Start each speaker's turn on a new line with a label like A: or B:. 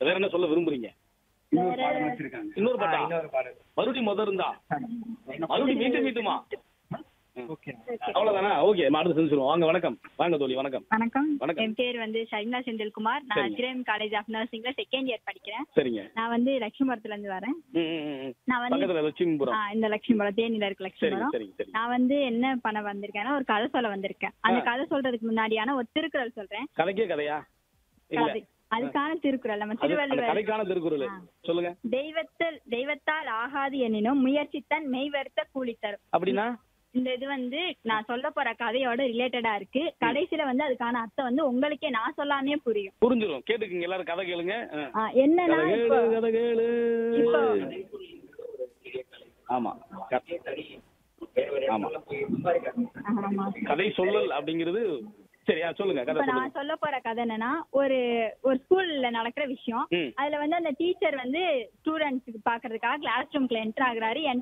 A: வேற என்ன சொல்ல விரும்புறீங்க? இன்னொரு பாட்டா? மறுபடியும் இருந்தா மறுபடியும் மீட்டுமா? அவ்வளவுதானா? ஓகே, அடுத்து செஞ்சுருவோம். வாங்க. வணக்கம். வாங்க தோழி. வணக்கம்.
B: வணக்கம்.
A: வணக்கம்.
B: என் பேர் வந்து ஷைனா செந்தில்குமார். நான் சிரேம் காலேஜ் ஆஃப் நர்சிங்ல செகண்ட் இயர் படிக்கிறேன்.
A: சரிங்க.
B: நான் வந்து லட்சுமிபுரத்துல இருந்து வரேன். நான் வந்து
A: பக்கத்துல லட்சுமிபுரம்.
B: இந்த லட்சுமிபுரம் தேனியில இருக்க லட்சுமிபுரம்.
A: சரி.
B: நான் வந்து என்ன பண்ண வந்திருக்கேன்னா ஒரு கதை சொல்ல வந்திருக்கேன். அந்த கதை சொல்றதுக்கு முன்னாடியான ஒரு திருக்குறள் சொல்றேன்.
A: கதைக்கே கதையா? இல்ல.
B: அதுக்கான திருக்குறள் நம்ம திருவள்ளுவர்
A: கதைக்கான திருக்குறள் சொல்லுங்க.
B: தெய்வத்தால் ஆகாது எனினும் முயற்சித்தன் மெய் வருத்த கூலி தரும்.
A: அப்படின்னா
B: இந்த இது வந்து நான் சொல்ல போற கதையோட ரிலேட்டடா இருக்கு. கடைசியில வந்து அதுக்கான அர்த்தம் வந்து உங்களுக்கே நான் சொல்லாமே புரியும்.
A: புரிஞ்சிடும். கேட்டுக்குங்க, எல்லாரும் கதை கேளுங்க.
B: என்னன்னா
A: கதை கேளு. ஆமா ஆமா கதை சொல்லல் அப்படிங்கிறது. சரியா சொல்லுங்க. கதை
B: நான் சொல்ல போற கதை என்னன்னா ஒரு ஸ்கூல்ல நடக்கிற விஷயம். அதுல வந்து அந்த டீச்சர் வந்து ஸ்டூடெண்ட்ஸ்க்கு பாக்குறதுக்காக கிளாஸ் ரூம்குள்ள என்டர் ஆகுறாரு.